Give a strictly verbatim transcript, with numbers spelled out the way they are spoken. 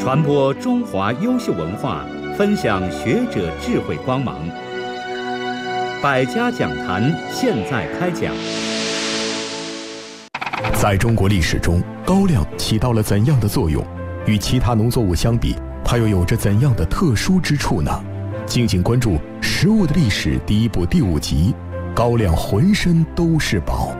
传播中华优秀文化，分享学者智慧光芒。百家讲坛现在开讲。 在中国历史中，高粱起到了怎样的作用？与其他农作物相比，它又有着怎样的特殊之处呢？敬请关注《食物的历史》第一部第五集《高粱浑身都是宝》。